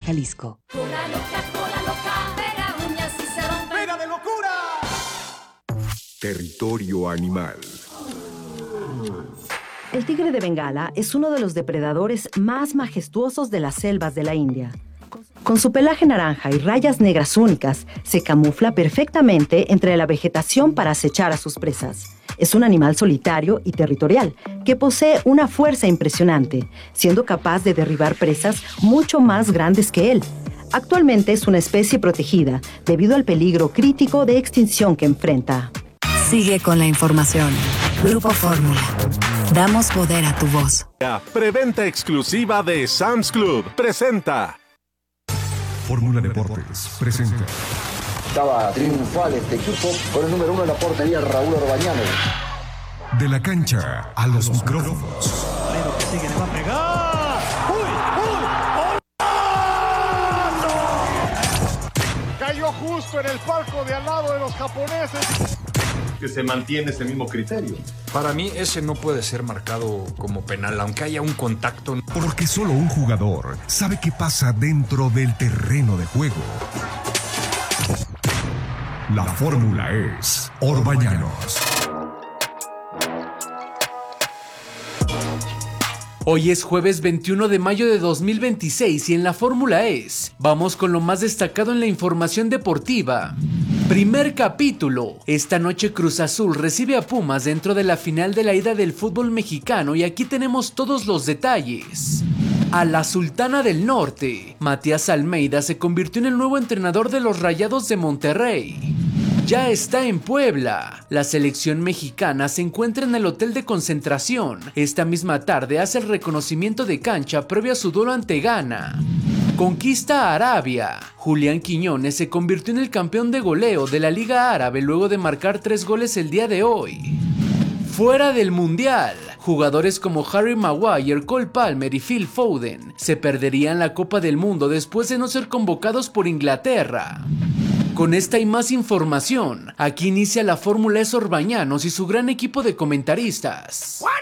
Jalisco. Cola loca, pega uñas y se rompe. ¡Pega de locura! Territorio animal. El tigre de Bengala es uno de los depredadores más majestuosos de las selvas de la India. Con su pelaje naranja y rayas negras únicas, se camufla perfectamente entre la vegetación para acechar a sus presas. Es un animal solitario y territorial, que posee una fuerza impresionante, siendo capaz de derribar presas mucho más grandes que él. Actualmente es una especie protegida, debido al peligro crítico de extinción que enfrenta. Sigue con la información. Grupo Fórmula. Damos poder a tu voz. La preventa exclusiva de Sam's Club presenta. Fórmula Deportes presenta. Estaba triunfal este equipo con el número 1 en la portería, Raúl Orbañano. De la cancha a los micrófonos. Pero que sigue, le va a pegar. ¡Uy! Cayó justo en el palco de al lado de los japoneses. Que se mantiene ese mismo criterio. Para mí ese no puede ser marcado como penal, aunque haya un contacto. Porque solo un jugador sabe qué pasa dentro del terreno de juego. La fórmula es Orbañanos. Hoy es jueves 21 de mayo de 2026 y en la fórmula es. Vamos con lo más destacado en la información deportiva. Primer capítulo. Esta noche Cruz Azul recibe a Pumas dentro de la final de la ida del fútbol mexicano y aquí tenemos todos los detalles. A la Sultana del Norte. Matías Almeida se convirtió en el nuevo entrenador de los Rayados de Monterrey. Ya está en Puebla. La selección mexicana se encuentra en el hotel de concentración. Esta misma tarde hace el reconocimiento de cancha previo a su duelo ante Ghana. Conquista Arabia. Julián Quiñones se convirtió en el campeón de goleo de la Liga Árabe luego de marcar 3 goles el día de hoy. Fuera del Mundial. Jugadores como Harry Maguire, Cole Palmer y Phil Foden se perderían la Copa del Mundo después de no ser convocados por Inglaterra. Con esta y más información, aquí inicia la Fórmula Es Orbañanos y su gran equipo de comentaristas.